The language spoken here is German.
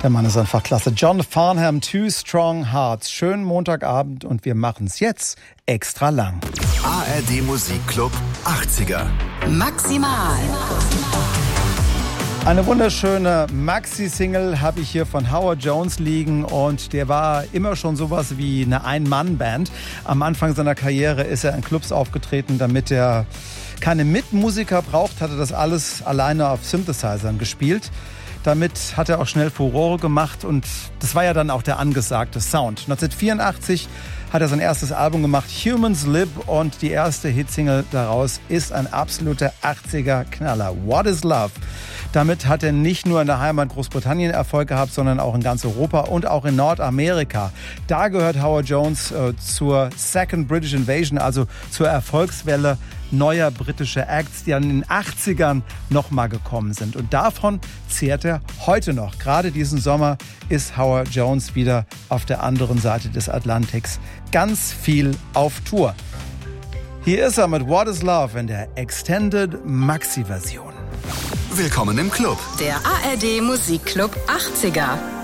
Der Mann ist einfach klasse. John Farnham, Two Strong Hearts. Schönen Montagabend und wir machen es jetzt extra lang. ARD Musikclub 80er. Maximal. Eine wunderschöne Maxi-Single habe ich hier von Howard Jones liegen und der war immer schon sowas wie eine Ein-Mann-Band. Am Anfang seiner Karriere ist er in Clubs aufgetreten, damit er keine Mitmusiker braucht, hat er das alles alleine auf Synthesizern gespielt. Damit hat er auch schnell Furore gemacht und das war ja dann auch der angesagte Sound. 1984 hat er sein erstes Album gemacht, Humans Live, und die erste Hitsingle daraus ist ein absoluter 80er-Knaller, What is Love? Damit hat er nicht nur in der Heimat Großbritannien Erfolg gehabt, sondern auch in ganz Europa und auch in Nordamerika. Da gehört Howard Jones zur Second British Invasion, also zur Erfolgswelle neuer britischer Acts, die dann in den 80ern nochmal gekommen sind. Und davon zehrt er heute noch. Gerade diesen Sommer ist Howard Jones wieder auf der anderen Seite des Atlantiks ganz viel auf Tour. Hier ist er mit What is Love in der Extended Maxi-Version. Willkommen im Club. Der ARD Musikclub 80er.